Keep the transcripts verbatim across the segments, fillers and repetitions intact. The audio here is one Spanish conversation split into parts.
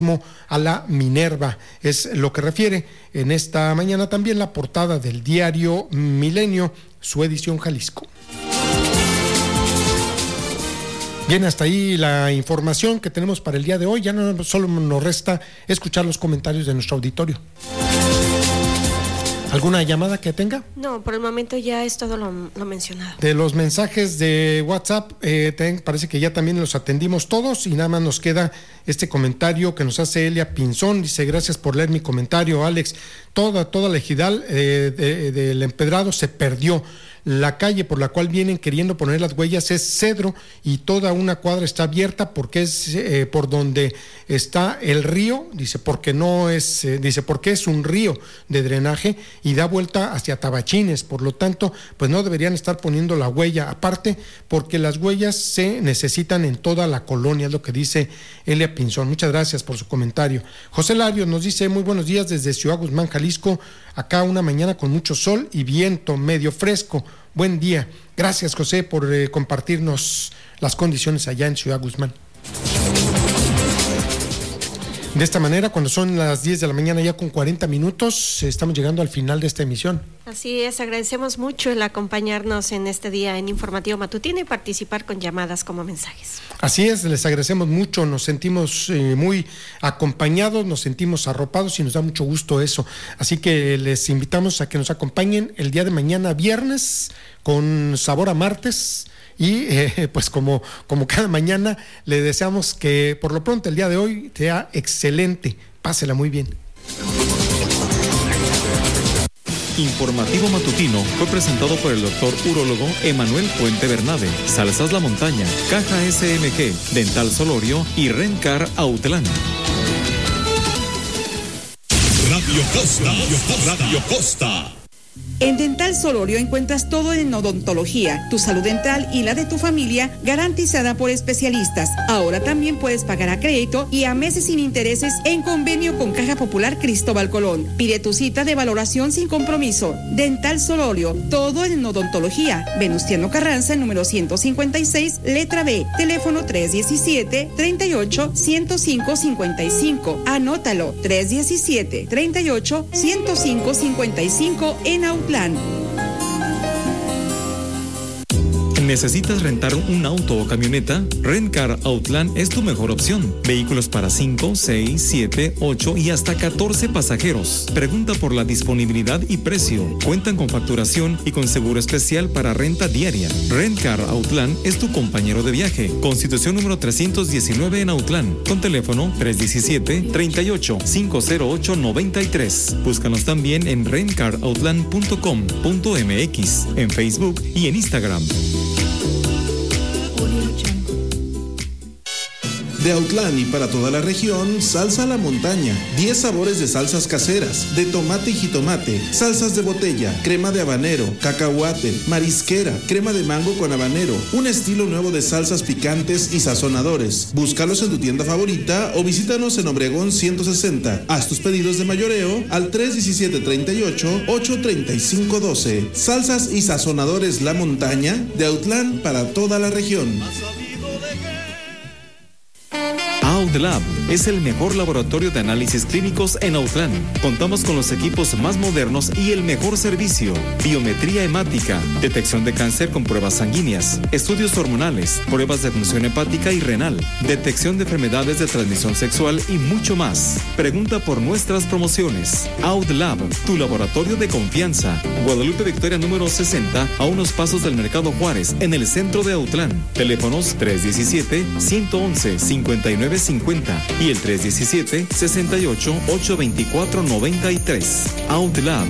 a la Minerva, es lo que refiere en esta mañana también la portada del diario Milenio, su edición Jalisco. Bien, hasta ahí la información que tenemos para el día de hoy. Ya no solo nos resta escuchar los comentarios de nuestro auditorio. ¿Alguna llamada que tenga? No, por el momento ya es todo lo, lo mencionado. De los mensajes de WhatsApp, eh, ten, parece que ya también los atendimos todos y nada más nos queda este comentario que nos hace Elia Pinzón. Dice, gracias por leer mi comentario, Alex. Toda, toda la ejidal eh, de, de, del Empedrado se perdió. La calle por la cual vienen queriendo poner las huellas es Cedro y toda una cuadra está abierta porque es eh, por donde está el río, dice, porque no es, eh, dice, porque es un río de drenaje y da vuelta hacia Tabachines, por lo tanto, pues no deberían estar poniendo la huella, aparte, porque las huellas se necesitan en toda la colonia, es lo que dice Elia Pinzón. Muchas gracias por su comentario. José Larios nos dice, muy buenos días desde Ciudad Guzmán, Jalisco, acá una mañana con mucho sol y viento, medio fresco. Buen día. Gracias, José, por eh, compartirnos las condiciones allá en Ciudad Guzmán. De esta manera, cuando son las diez de la mañana ya con cuarenta minutos, estamos llegando al final de esta emisión. Así es, agradecemos mucho el acompañarnos en este día en Informativo Matutino y participar con llamadas como mensajes. Así es, les agradecemos mucho, nos sentimos eh, muy acompañados, nos sentimos arropados y nos da mucho gusto eso. Así que les invitamos a que nos acompañen el día de mañana, viernes, con sabor a martes. Y eh, pues como, como cada mañana le deseamos que por lo pronto el día de hoy sea excelente. Pásela muy bien. Informativo Matutino fue presentado por el doctor urólogo Emanuel Puente Bernabe, Salsas La Montaña, Caja S M G, Dental Solorio y Rencar Autlán. Radio Costa, Radio Costa, Radio Costa. En Dental Solorio encuentras todo en odontología, tu salud dental y la de tu familia garantizada por especialistas. Ahora también puedes pagar a crédito y a meses sin intereses en convenio con Caja Popular Cristóbal Colón. Pide tu cita de valoración sin compromiso. Dental Solorio, todo en odontología. Venustiano Carranza, número ciento cincuenta y seis, letra B. Teléfono tres diecisiete, treinta y ocho, ciento cinco, cincuenta y cinco. Anótalo, tres diecisiete, treinta y ocho, ciento cinco, cincuenta y cinco en Autlán. ¿Necesitas rentar un auto o camioneta? Rentcar Autlán es tu mejor opción. Vehículos para cinco, seis, siete, ocho y hasta catorce pasajeros. Pregunta por la disponibilidad y precio. Cuentan con facturación y con seguro especial para renta diaria. Rentcar Autlán es tu compañero de viaje. Constitución número trescientos diecinueve en Autlán. Con teléfono tres diecisiete, treinta y ocho, cinco cero ocho, noventa y tres. Búscanos también en rentcar outlan punto com punto m x, en Facebook y en Instagram. De Autlán y para toda la región, Salsa La Montaña. diez sabores de salsas caseras, de tomate y jitomate, salsas de botella, crema de habanero, cacahuate, marisquera, crema de mango con habanero, un estilo nuevo de salsas picantes y sazonadores. Búscalos en tu tienda favorita o visítanos en Obregón ciento sesenta. Haz tus pedidos de mayoreo al tres diecisiete, treinta y ocho, ocho treinta y cinco, doce. Salsas y sazonadores La Montaña, de Autlán para toda la región. AudLab es el mejor laboratorio de análisis clínicos en Autlán. Contamos con los equipos más modernos y el mejor servicio. Biometría hemática, detección de cáncer con pruebas sanguíneas, estudios hormonales, pruebas de función hepática y renal, detección de enfermedades de transmisión sexual y mucho más. Pregunta por nuestras promociones. AudLab, tu laboratorio de confianza. Guadalupe Victoria número sesenta, a unos pasos del Mercado Juárez, en el centro de Autlán. Teléfonos tres diecisiete, ciento once, cincuenta y nueve cincuenta y el tres diecisiete, sesenta y ocho, ochocientos veinticuatro, noventa y tres. AudLab.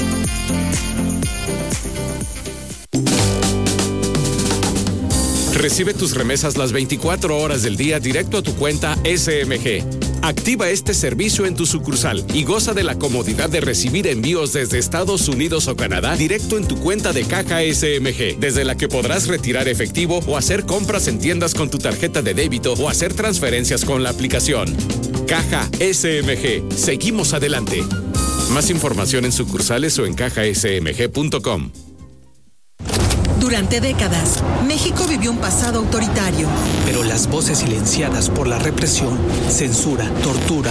Recibe tus remesas las veinticuatro horas del día directo a tu cuenta S M G. Activa este servicio en tu sucursal y goza de la comodidad de recibir envíos desde Estados Unidos o Canadá directo en tu cuenta de Caja S M G, desde la que podrás retirar efectivo o hacer compras en tiendas con tu tarjeta de débito o hacer transferencias con la aplicación. Caja S M G. Seguimos adelante. Más información en sucursales o en caja s m g punto com. Durante décadas, México vivió un pasado autoritario. Pero las voces silenciadas por la represión, censura, tortura